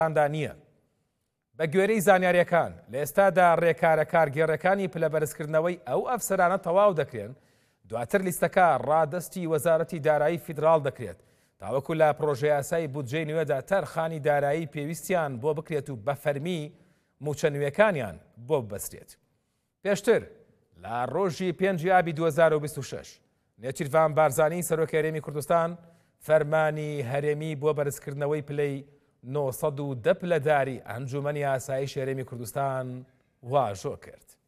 دا نییە. بە گوێرەی زانیاریەکان لە ئێستادا ڕێکارە کارگێڕەکانی پلەبەرزکردنەوەی ئەو ئەفسەرانە تەواو دەکرێن، دواتر لیستەکە ڕادستی وەزارەتی دارایی فیدراڵ دەکرێت تاوەکو لە پرۆژە یاسای بودجەی نوێدا تەرخانی دارایی پێویستیان بۆ بکرێت و بە فەرمی موچە نوێکانیان بۆ ببەسترێت. پێشتر لە ڕۆژی 5 ئابی 2026 نێچیروان بارزانی سەرۆکی هەرێمی کوردستان فەرمانی هەرێمی بۆ بەرزکردنەوەی پلەی 910 پلەداری ئەنجومەنی ئاسایشی هەرێمی کوردستان واژۆ کرد.